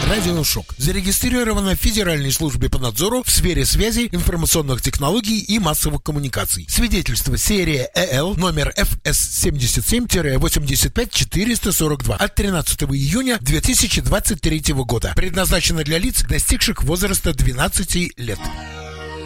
«Радиошок». Зарегистрировано в Федеральной службе по надзору в сфере связи, информационных технологий и массовых коммуникаций. Свидетельство серия ЭЛ номер ФС-77-85442 от 13 июня 2023 года. Предназначено для лиц, достигших возраста 12 лет.